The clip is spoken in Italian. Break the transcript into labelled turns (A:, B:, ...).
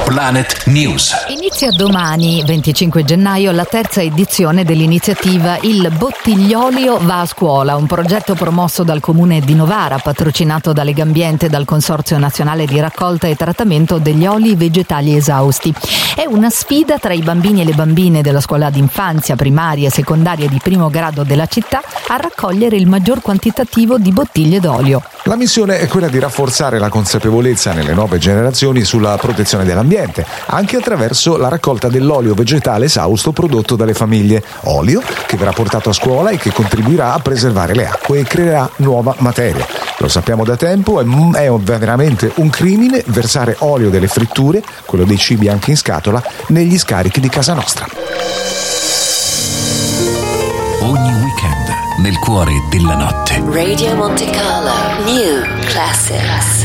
A: Planet News.
B: Inizia domani, 25 gennaio, la terza edizione dell'iniziativa Il Bottigliolio va a scuola, un progetto promosso dal Comune di Novara, patrocinato da Legambiente e dal Consorzio Nazionale di Raccolta e Trattamento degli Oli Vegetali Esausti. È una sfida tra i bambini e le bambine della scuola d'infanzia, primaria e secondaria di primo grado della città a raccogliere il maggior quantitativo di bottiglie d'olio.
C: La missione è quella di rafforzare la consapevolezza nelle nuove generazioni sulla protezione dell'ambiente, anche attraverso la raccolta dell'olio vegetale esausto prodotto dalle famiglie. Olio che verrà portato a scuola e che contribuirà a preservare le acque e creerà nuova materia. Lo sappiamo da tempo, è veramente un crimine versare olio delle fritture, quello dei cibi anche in scatola, negli scarichi di casa nostra.
A: Ogni weekend nel cuore della notte.
D: Radio Monte Carlo, New Classics.